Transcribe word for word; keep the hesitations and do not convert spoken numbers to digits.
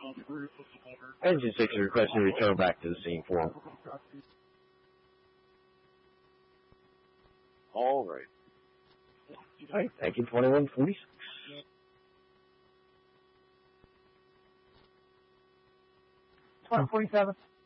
Engine six is requesting return back to the scene for him. All right. All right, thank you, twenty-one forty-six. twenty-one forty-seven.